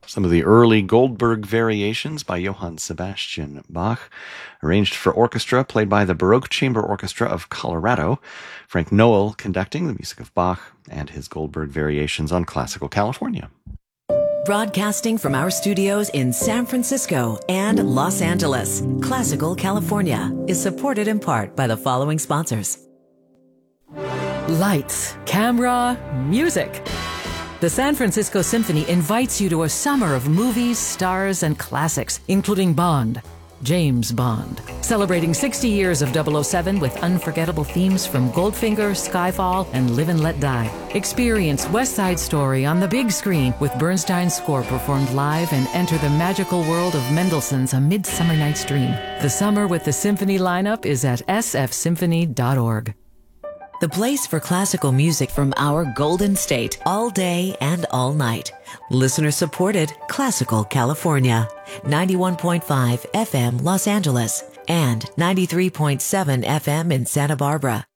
Some of the early Goldberg variations by Johann Sebastian Bach, arranged for orchestra, played by the Baroque Chamber Orchestra of Colorado. Frank Noel conducting the music of Bach and his Goldberg variations on Classical California. Broadcasting from our studios in San Francisco and Los Angeles, Classical California is supported in part by the following sponsors. Lights, camera, music. The San Francisco Symphony invites you to a summer of movies, stars, and classics, including Bond, James Bond. Celebrating 60 years of 007 with unforgettable themes from Goldfinger, Skyfall, and Live and Let Die. Experience West Side Story on the big screen with Bernstein's score performed live and enter the magical world of Mendelssohn's A Midsummer Night's Dream. The summer with the symphony lineup is at sfsymphony.org. The place for classical music from our Golden State, all day and all night. Listener supported Classical California, 91.5 FM Los Angeles and 93.7 FM in Santa Barbara.